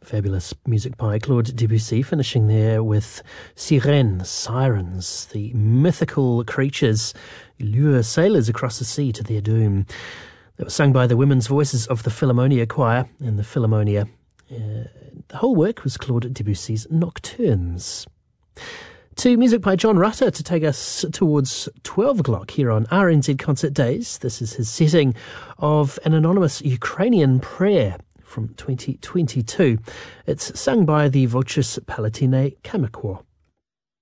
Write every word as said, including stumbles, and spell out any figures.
Fabulous music by Claude Debussy, finishing there with Sirènes, Sirens, the mythical creatures who lure sailors across the sea to their doom. That was sung by the women's voices of the Philharmonia Choir in the Philharmonia. Uh, the whole work was Claude Debussy's Nocturnes. To music by John Rutter to take us towards twelve o'clock here on R N Z Concert Days. This is his setting of an anonymous Ukrainian prayer from twenty twenty-two. It's sung by the Voces Palatine Kammerchor.